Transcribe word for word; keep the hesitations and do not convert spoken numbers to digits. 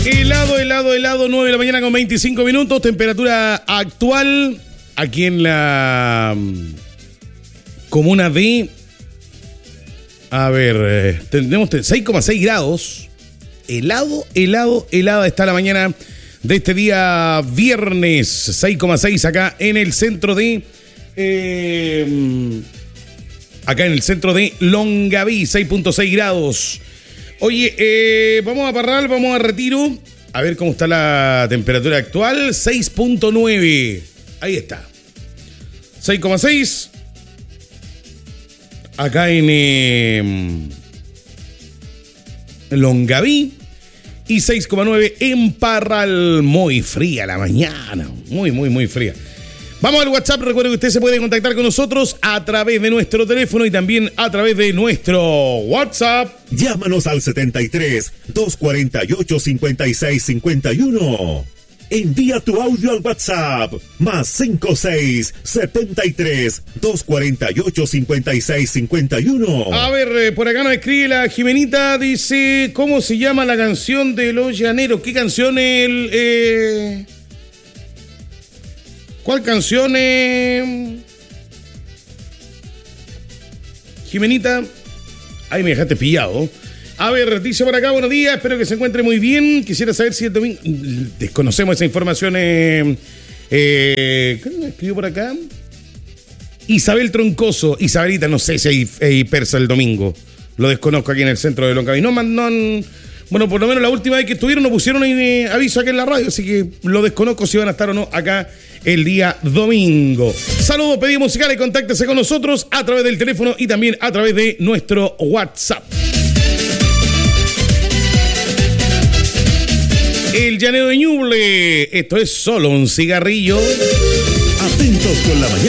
Helado, helado, helado, nueve de la mañana con veinticinco minutos, temperatura actual aquí en la comuna de, a ver, eh, tenemos seis coma seis grados, helado, helado, helada está la mañana de este día viernes, seis coma seis acá en el centro de, eh, acá en el centro de Longaví, seis punto seis grados. Oye, eh, vamos a Parral, vamos a Retiro. A ver cómo está la temperatura actual. seis punto nueve. Ahí está. seis coma seis. Acá en eh, Longaví. Y seis coma nueve en Parral. Muy fría la mañana. Muy, muy, muy fría. Vamos al WhatsApp. Recuerden que usted se puede contactar con nosotros a través de nuestro teléfono y también a través de nuestro WhatsApp. Llámanos al setenta y tres, doscientos cuarenta y ocho, cincuenta y seis cincuenta y uno. Envía tu audio al WhatsApp más cincuenta y seis, setenta y tres, doscientos cuarenta y ocho, cincuenta y seis cincuenta y uno. A ver, eh, por acá nos escribe la Jimenita, dice, ¿cómo se llama la canción de Los Llaneros? ¿Qué canción el... Eh... ¿Cuál canción? Eh... Jimenita, ahí me dejaste pillado. A ver, dice por acá, buenos días, espero que se encuentre muy bien. Quisiera saber si el domingo... Desconocemos esa información. Eh, eh, ¿Qué me escribió por acá? Isabel Troncoso. Isabelita, no sé si hay, hay persa el domingo. Lo desconozco aquí en el centro de Longaví. No, no, bueno, por lo menos la última vez que estuvieron nos pusieron eh, aviso aquí en la radio, así que lo desconozco si van a estar o no acá el día domingo. Saludos, pedidos musicales, contáctese con nosotros a través del teléfono y también a través de nuestro WhatsApp. El Llanero de Ñuble, esto es solo un cigarrillo. Atentos con la mañana.